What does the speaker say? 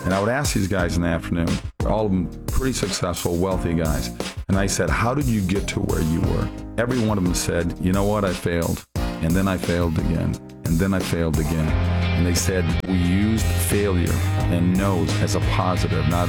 And I would ask these guys in the afternoon, all of them pretty successful, wealthy guys. And I said, how did you get to where you were? Every one of them said, you know what, I failed. And then I failed again. And then I failed again. And they said, we used failure and no's as a positive, not